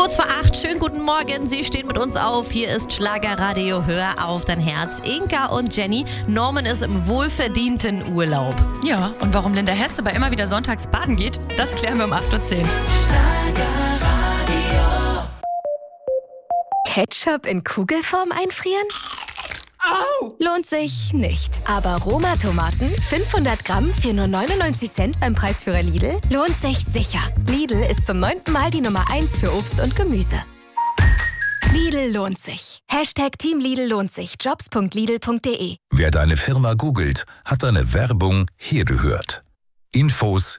Kurz vor 8, schönen guten Morgen. Sie stehen mit uns auf. Hier ist Schlagerradio. Hör auf dein Herz. Inka und Jenny. Norman ist im wohlverdienten Urlaub. Ja, und warum Linda Hess aber immer wieder sonntags baden geht, das klären wir um 8.10 Uhr. Ketchup in Kugelform einfrieren? Au! Lohnt sich nicht. Aber Roma-Tomaten, 500 Gramm für nur 99 Cent beim Preisführer Lidl, lohnt sich sicher. Lidl ist zum 9. Mal die Nummer 1 für Obst und Gemüse. Lidl lohnt sich. Hashtag Team Lidl lohnt sich. Jobs.lidl.de. Wer deine Firma googelt, hat deine Werbung hier gehört. Infos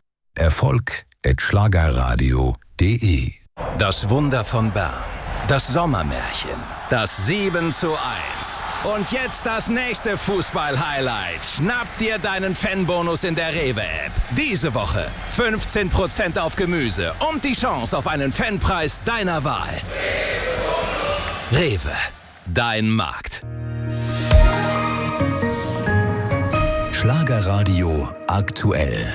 erfolg@schlagerradio.de. Das Wunder von Bern. Das Sommermärchen. Das 7:1. Und jetzt das nächste Fußball-Highlight. Schnapp dir deinen Fanbonus in der Rewe-App. Diese Woche 15% auf Gemüse und die Chance auf einen Fanpreis deiner Wahl. Rewe, dein Markt. Schlagerradio aktuell.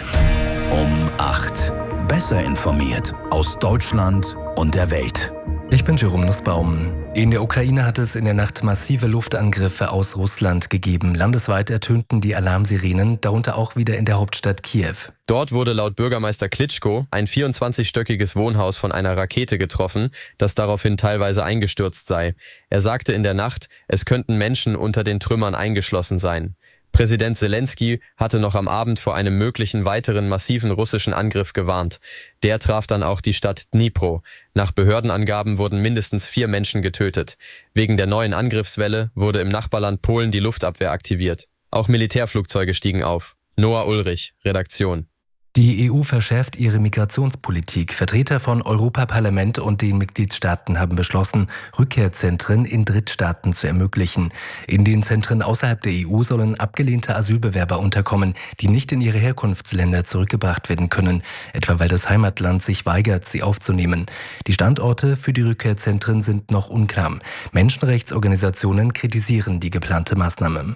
Um 8. Besser informiert aus Deutschland und der Welt. Ich bin Jerome Nussbaum. In der Ukraine hat es in der Nacht massive Luftangriffe aus Russland gegeben. Landesweit ertönten die Alarmsirenen, darunter auch wieder in der Hauptstadt Kiew. Dort wurde laut Bürgermeister Klitschko ein 24-stöckiges Wohnhaus von einer Rakete getroffen, das daraufhin teilweise eingestürzt sei. Er sagte in der Nacht, es könnten Menschen unter den Trümmern eingeschlossen sein. Präsident Selenskyj hatte noch am Abend vor einem möglichen weiteren massiven russischen Angriff gewarnt. Der traf dann auch die Stadt Dnipro. Nach Behördenangaben wurden mindestens 4 Menschen getötet. Wegen der neuen Angriffswelle wurde im Nachbarland Polen die Luftabwehr aktiviert. Auch Militärflugzeuge stiegen auf. Noah Ulrich, Redaktion. Die EU verschärft ihre Migrationspolitik. Vertreter von Europaparlament und den Mitgliedstaaten haben beschlossen, Rückkehrzentren in Drittstaaten zu ermöglichen. In den Zentren außerhalb der EU sollen abgelehnte Asylbewerber unterkommen, die nicht in ihre Herkunftsländer zurückgebracht werden können, etwa weil das Heimatland sich weigert, sie aufzunehmen. Die Standorte für die Rückkehrzentren sind noch unklar. Menschenrechtsorganisationen kritisieren die geplante Maßnahme.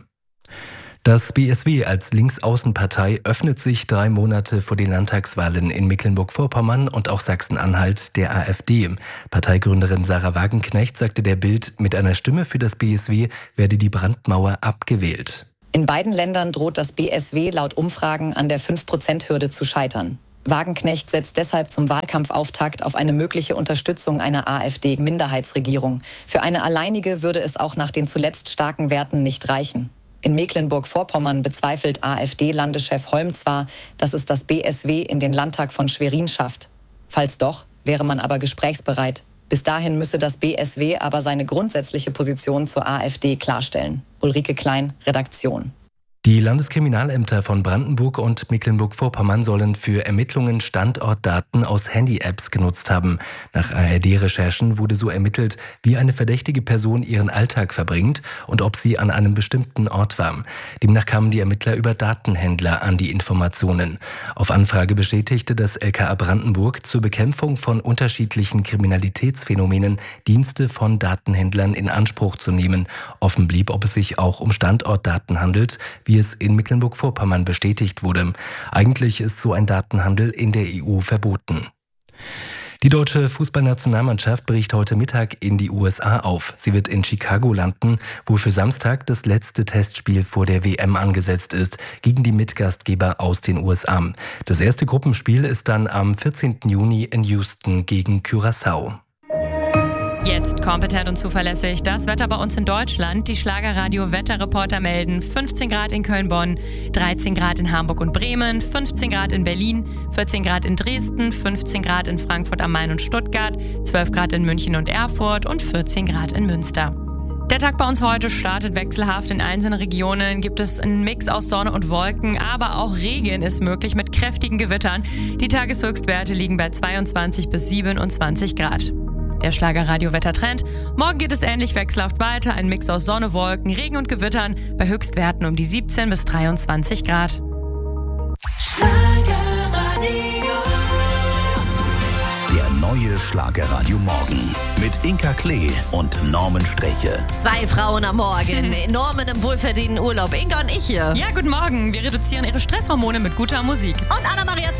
Das BSW als Linksaußenpartei öffnet sich 3 Monate vor den Landtagswahlen in Mecklenburg-Vorpommern und auch Sachsen-Anhalt der AfD. Parteigründerin Sarah Wagenknecht sagte der Bild, mit einer Stimme für das BSW werde die Brandmauer abgewählt. In beiden Ländern droht das BSW laut Umfragen an der 5%-Hürde zu scheitern. Wagenknecht setzt deshalb zum Wahlkampfauftakt auf eine mögliche Unterstützung einer AfD-Minderheitsregierung. Für eine alleinige würde es auch nach den zuletzt starken Werten nicht reichen. In Mecklenburg-Vorpommern bezweifelt AfD-Landeschef Holm zwar, dass es das BSW in den Landtag von Schwerin schafft. Falls doch, wäre man aber gesprächsbereit. Bis dahin müsse das BSW aber seine grundsätzliche Position zur AfD klarstellen. Ulrike Klein, Redaktion. Die Landeskriminalämter von Brandenburg und Mecklenburg-Vorpommern sollen für Ermittlungen Standortdaten aus Handy-Apps genutzt haben. Nach ARD-Recherchen wurde so ermittelt, wie eine verdächtige Person ihren Alltag verbringt und ob sie an einem bestimmten Ort war. Demnach kamen die Ermittler über Datenhändler an die Informationen. Auf Anfrage bestätigte das LKA Brandenburg zur Bekämpfung von unterschiedlichen Kriminalitätsphänomenen Dienste von Datenhändlern in Anspruch zu nehmen. Offen blieb, ob es sich auch um Standortdaten handelt, wie es in Mecklenburg-Vorpommern bestätigt wurde. Eigentlich ist so ein Datenhandel in der EU verboten. Die deutsche Fußballnationalmannschaft bricht heute Mittag in die USA auf. Sie wird in Chicago landen, wo für Samstag das letzte Testspiel vor der WM angesetzt ist, gegen die Mitgastgeber aus den USA. Das erste Gruppenspiel ist dann am 14. Juni in Houston gegen Curaçao. Jetzt kompetent und zuverlässig das Wetter bei uns in Deutschland. Die Schlagerradio-Wetterreporter melden 15 Grad in Köln-Bonn, 13 Grad in Hamburg und Bremen, 15 Grad in Berlin, 14 Grad in Dresden, 15 Grad in Frankfurt am Main und Stuttgart, 12 Grad in München und Erfurt und 14 Grad in Münster. Der Tag bei uns heute startet wechselhaft. In einzelnen Regionen gibt es einen Mix aus Sonne und Wolken, aber auch Regen ist möglich mit kräftigen Gewittern. Die Tageshöchstwerte liegen bei 22 bis 27 Grad. Der Schlagerradio-Wettertrend. Morgen geht es ähnlich wechselhaft weiter. Ein Mix aus Sonne, Wolken, Regen und Gewittern bei Höchstwerten um die 17 bis 23 Grad. Der neue Schlagerradio Morgen mit Inka Klee und Norman Streche. 2 Frauen am Morgen. Norman im wohlverdienten Urlaub. Inka und ich hier. Ja, guten Morgen. Wir reduzieren Ihre Stresshormone mit guter Musik. Und Anna-Maria